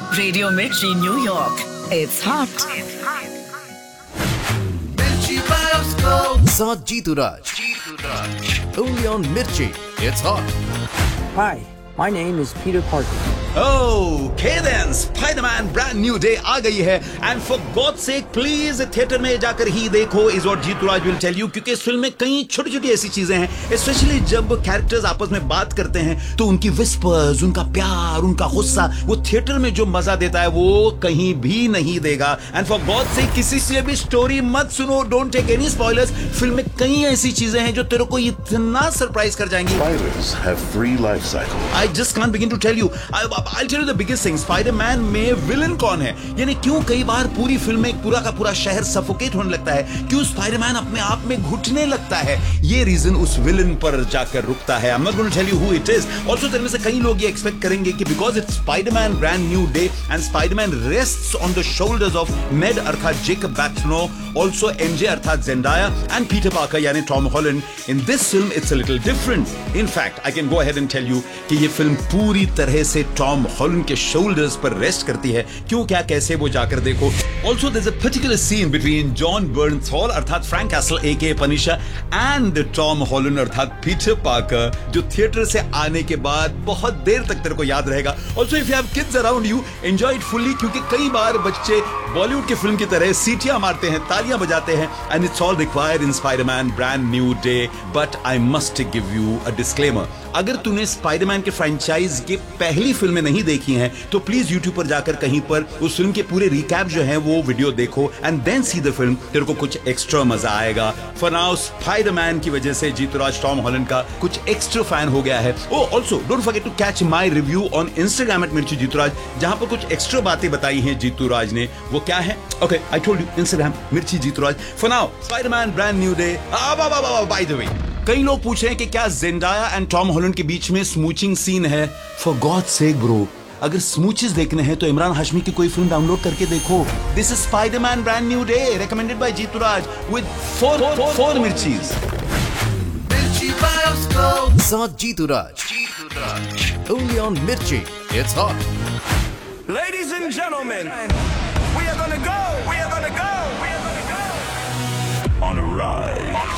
Radio मिर्ची New York, it's hot. साथ जीतू राज, only on Mirchi, it's hot. Hi, my name is Peter Parker. Okay then, Spider-Man brand new day आ गई है and for God's sake please theatre में जाकर ही देखो is what Jitu Raj will tell you, क्योंकि इस film में कई छोटी छोटी ऐसी चीजें हैं, स्पेशली जब कैरेक्टर्स आपस में बात करते हैं तो उनकी विस्पर्स, उनका प्यार, उनका गुस्सा, वो थिएटर में जो मजा देता है वो कहीं भी नहीं देगा। एंड फॉर गॉड से किसी से भी स्टोरी मत सुनो, don't take any spoilers. Film में कई ऐसी चीजें हैं जो तेरे को इतना सरप्राइज कर जाएंगी। Spiders have 3 life cycles. I just can't begin to tell you. I'll tell you the biggest thing. Spider-Man में विलन कौन है, यानी क्यों कई बार पूरी फिल्म में पूरा का पूरा शहर सफोकेट होने लगता है, क्यों स्पाइडरमैन अपने आप में घुटने लगता है, ये रीजन उस विलन पर जाकर रुकता है। I'm not going to tell you who it is. Also तेरे में से कई लोग ये एक्सपेक्ट करेंगे कि because it's Spider-Man brand new day and Spider-Man rests on the shoulders of Ned अर्थात Jacob Batalon, also MJ अर्थात Zendaya and Peter Parker यानी Tom Holland. In this film it's a little different. In fact, I can go ahead and tell you कि ये film पूरी तरह से Tom Holland के shoulders पर रेस्ट करती है। क्यों, क्या, कैसे, वो जाकर देखो। Also there's a particular scene between John Bernthal अर्थात Frank castle aka पनिशा and Tom Holland अर्थात पीटर पार्कर, जो थिएटर से आने के बाद बहुत देर तक तेरे को याद रहेगा। Also if you have kids around you, enjoy it fully, क्योंकि कई बार बच्चे बॉलीवुड की फिल्म की तरह सीटियां मारते हैं, तालियां बजाते हैं, and it's all required in Spider-Man brand new day. But I must give you a disclaimer. अगर तूने स्पाइडरमैन के फ्रेंचाइज के पहली फिल्में नहीं देखी हैं तो प्लीज यूट्यूब पर जाकर कहीं पर उस फिल्म के पूरे रिकैप जो हैं वो वीडियो देखो and then see the film, तेरे को कुछ एक्स्ट्रा मजा आएगा। फॉर नाउ स्पाइडरमैन की वजह से जीतू राज टॉम हॉलैंड का कुछ एक्स्ट्रा फैन हो गया है। ओह also don't forget to catch my review on Instagram @मिर्ची जीतू राज, जहां पर कुछ एक्स्ट्रा बातें बताई हैं जीतू राज ने। वो क्या है? Okay, I told you, Instagram मिर्ची जीतू राज। For now Spiderman brand new day. By the way, कई लोग पूछ रहे हैं कि क्या जेंडाया एंड टॉम हॉलैंड के बीच में स्मूचिंग सीन है। फॉर गॉड सेक ब्रो, अगर स्मूचेस देखने हैं तो इमरान हाशमी की कोई फिल्म डाउनलोड करके देखो। This is Spiderman brand new day recommended bye Jitu Raj with 4 मिर्चीज। साथ जीतू राज, only on Mirchi, it's hot. Ladies and gentlemen, we are gonna go on a ride.